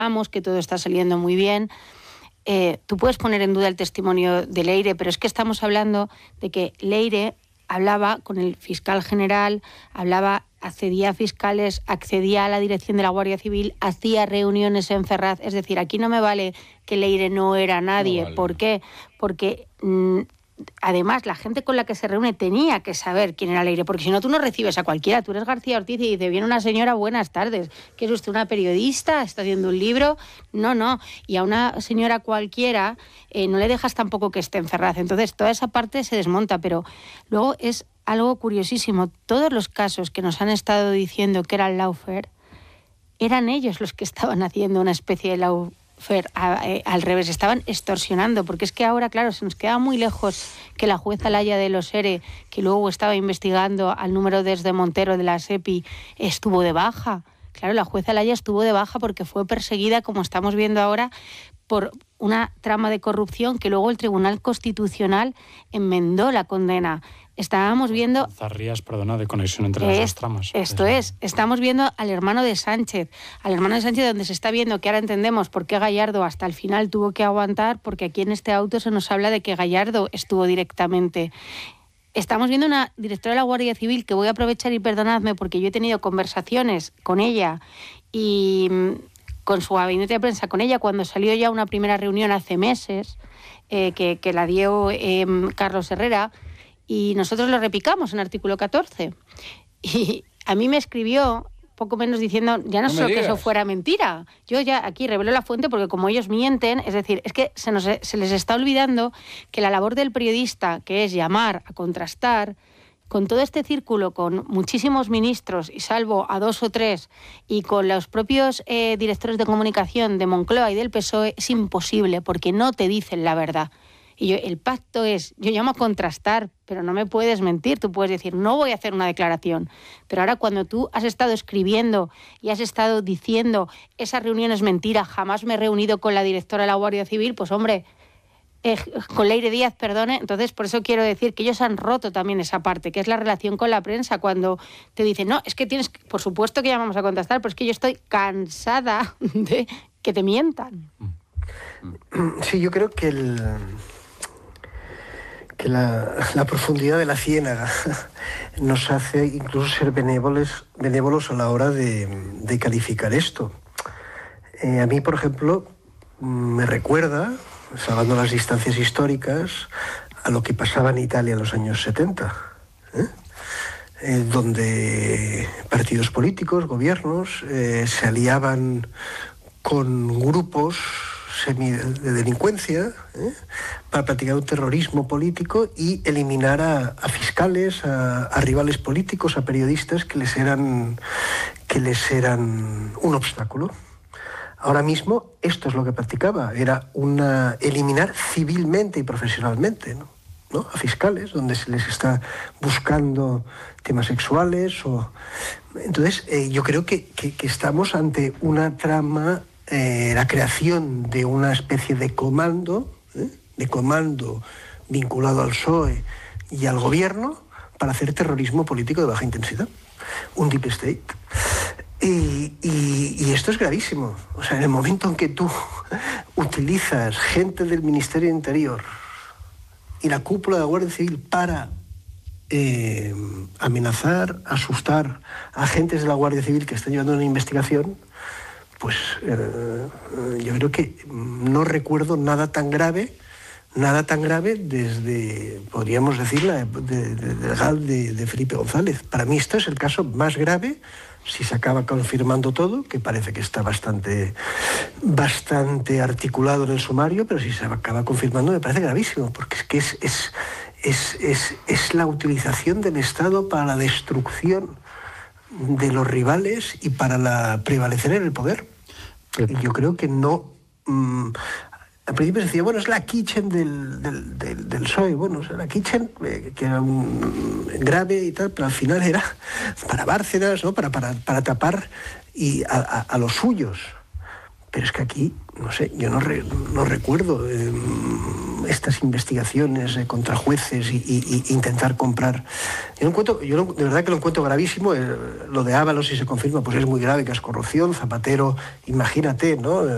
que todo está saliendo muy bien. Tú puedes poner en duda el testimonio de Leire, pero es que estamos hablando de que Leire hablaba con el fiscal general, accedía a fiscales, accedía a la dirección de la Guardia Civil, hacía reuniones en Ferraz. Es decir, aquí no me vale que Leire no era nadie. No vale. ¿Por qué? Porque además la gente con la que se reúne tenía que saber quién era Leire, porque si no tú no recibes a cualquiera. Tú eres García Ortiz y dice, viene una señora, buenas tardes, ¿qué es usted, una periodista? ¿Está haciendo un libro? No. Y a una señora cualquiera no le dejas tampoco que esté en Ferraz. Entonces toda esa parte se desmonta, pero luego es algo curiosísimo. Todos los casos que nos han estado diciendo que era el lawfare, eran ellos los que estaban haciendo una especie de lawfare al revés, estaban extorsionando, porque es que ahora, claro, se nos queda muy lejos que la jueza Laya de los ERE, que luego estaba investigando al número desde Montero de la SEPI, estuvo de baja. Claro, la jueza Laya estuvo de baja porque fue perseguida, como estamos viendo ahora, por una trama de corrupción que luego el Tribunal Constitucional enmendó la condena. Estábamos viendo... de conexión entre las dos tramas. Esto es, estamos viendo al hermano de Sánchez, donde se está viendo que ahora entendemos por qué Gallardo hasta el final tuvo que aguantar, porque aquí en este auto se nos habla de que Gallardo estuvo directamente. Estamos viendo una directora de la Guardia Civil que voy a aprovechar y perdonadme porque yo he tenido conversaciones con ella y con su gabinete de prensa, con ella cuando salió ya una primera reunión hace meses, que la dio Carlos Herrera, y nosotros lo repicamos en artículo 14. Y a mí me escribió poco menos diciendo, ya no solo que eso fuera mentira. Yo ya aquí revelo la fuente porque como ellos mienten, es decir, es que se les está olvidando que la labor del periodista, que es llamar a contrastar, con todo este círculo, con muchísimos ministros, y salvo a 2 o 3, y con los propios directores de comunicación de Moncloa y del PSOE, es imposible, porque no te dicen la verdad. Y el pacto es, yo llamo a contrastar, pero no me puedes mentir. Tú puedes decir, no voy a hacer una declaración. Pero ahora cuando tú has estado escribiendo y has estado diciendo, esa reunión es mentira, jamás me he reunido con la directora de la Guardia Civil, pues hombre, con Leire Díaz, perdone. Entonces, por eso quiero decir que ellos han roto también esa parte, que es la relación con la prensa, cuando te dicen, no, es que tienes, por supuesto que llamamos a contestar, pero es que yo estoy cansada de que te mientan. Sí, yo creo que la profundidad de la ciénaga nos hace incluso ser benévolos a la hora de calificar esto. A mí, por ejemplo, me recuerda, salvando las distancias históricas, a lo que pasaba en Italia en los años 70, donde partidos políticos, gobiernos, se aliaban con grupos de delincuencia, para practicar un terrorismo político y eliminar a fiscales, a rivales políticos, a periodistas que les eran un obstáculo. Ahora mismo esto es lo que practicaba, era eliminar civilmente y profesionalmente, ¿no? A fiscales, donde se les está buscando temas sexuales. Entonces, yo creo que estamos ante una trama, la creación de una especie de comando vinculado al PSOE y al gobierno para hacer terrorismo político de baja intensidad, un deep state. Y esto es gravísimo. O sea, en el momento en que tú utilizas gente del Ministerio de Interior y la cúpula de la Guardia Civil para amenazar, asustar a agentes de la Guardia Civil que están llevando una investigación, pues yo creo que no recuerdo nada tan grave desde, podríamos decir, del GAL de Felipe González. Para mí esto es el caso más grave, si se acaba confirmando todo, que parece que está bastante articulado en el sumario, pero si se acaba confirmando me parece gravísimo, porque es que es la utilización del Estado para la destrucción de los rivales y para prevalecer en el poder. Y yo creo que no... al principio se decía, bueno, es la kitchen del PSOE. Bueno, o sea, la kitchen, que era grave y tal, pero al final era para Bárcenas, ¿no? Para tapar a los suyos. Pero es que aquí, no sé, yo no recuerdo estas investigaciones contra jueces y intentar comprar. Yo de verdad que lo encuentro gravísimo. Lo de Ábalos, si se confirma, pues es muy grave, que es corrupción. Zapatero, imagínate, ¿no?